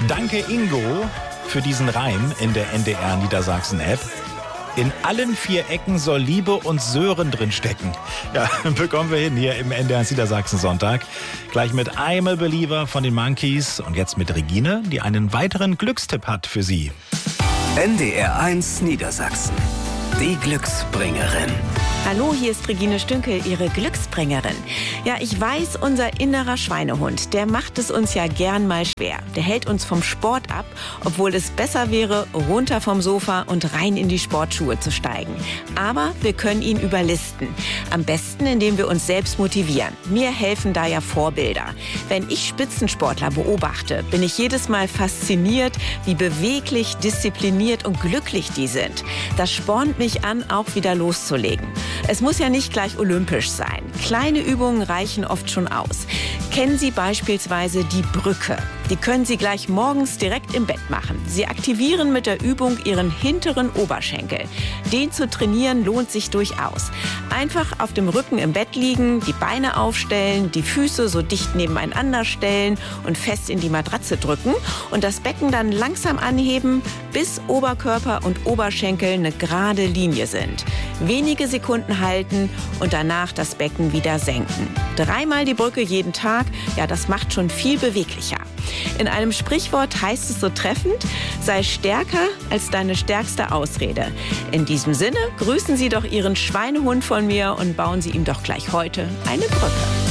Danke Ingo für diesen Reim in der NDR Niedersachsen-App. In allen 4 Ecken soll Liebe und Sören drin stecken. Ja, bekommen wir hin hier im NDR Niedersachsen-Sonntag. Gleich mit I'm a Believer von den Monkeys und jetzt mit Regine, die einen weiteren Glückstipp hat für Sie. NDR 1 Niedersachsen. Die Glücksbringerin. Hallo, hier ist Regine Stünkel, Ihre Glücksbringerin. Ja, ich weiß, unser innerer Schweinehund, der macht es uns ja gern mal schwer. Der hält uns vom Sport ab, obwohl es besser wäre, runter vom Sofa und rein in die Sportschuhe zu steigen. Aber wir können ihn überlisten. Am besten, indem wir uns selbst motivieren. Mir helfen da ja Vorbilder. Wenn ich Spitzensportler beobachte, bin ich jedes Mal fasziniert, wie beweglich, diszipliniert und glücklich die sind. Das spornt mich an, auch wieder loszulegen. Es muss ja nicht gleich olympisch sein. Kleine Übungen reichen oft schon aus. Kennen Sie beispielsweise die Brücke? Die können Sie gleich morgens direkt im Bett machen. Sie aktivieren mit der Übung Ihren hinteren Oberschenkel. Den zu trainieren lohnt sich durchaus. Einfach auf dem Rücken im Bett liegen, die Beine aufstellen, die Füße so dicht nebeneinander stellen und fest in die Matratze drücken und das Becken dann langsam anheben, bis Oberkörper und Oberschenkel eine gerade Linie sind. Wenige Sekunden halten und danach das Becken wieder senken. 3-mal die Brücke jeden Tag, ja, das macht schon viel beweglicher. In einem Sprichwort heißt es so treffend, sei stärker als deine stärkste Ausrede. In diesem Sinne grüßen Sie doch Ihren Schweinehund von mir und bauen Sie ihm doch gleich heute eine Brücke.